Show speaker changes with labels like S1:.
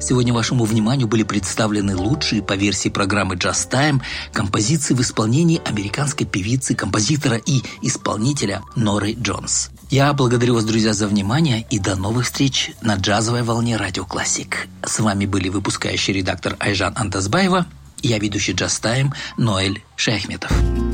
S1: Сегодня вашему вниманию были представлены лучшие по версии программы Just Time композиции в исполнении американской певицы, композитора и исполнителя Норы Джонс. Я благодарю вас, друзья, за внимание и до новых встреч на джазовой волне Радио Классик. С вами были выпускающий редактор Айжан Антазбаева и я ведущий Just Time Ноэль Шаяхметов.